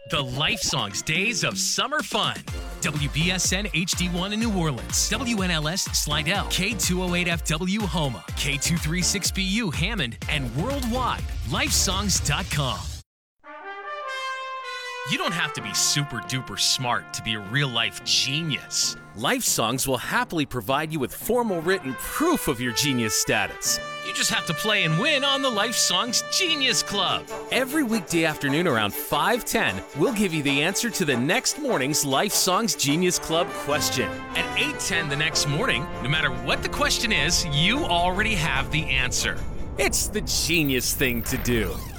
The Life Songs Days of Summer Fun. WBSN HD1 in New Orleans, WNLS Slidell, K208FW Homa, K236BU Hammond, and worldwide, lifesongs.com. You don't have to be super duper smart to be a real life genius. Life Songs will happily provide you with formal written proof of your genius status. You just have to play and win on the Life Songs Genius Club. Every weekday afternoon around 5:10, we'll give you the answer to the next morning's Life Songs Genius Club question. At 8:10 the next morning, no matter what the question is, you already have the answer. It's the genius thing to do.